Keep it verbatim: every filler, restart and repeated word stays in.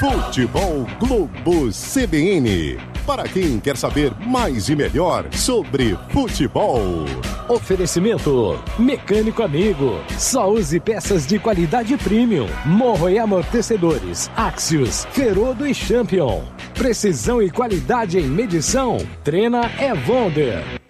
Futebol Globo C B N. Para quem quer saber mais e melhor sobre futebol. Oferecimento Mecânico Amigo. Só use peças de qualidade premium. Morro e amortecedores Axios, Ferodo e Champion. Precisão e qualidade em medição. Trena é Wonder.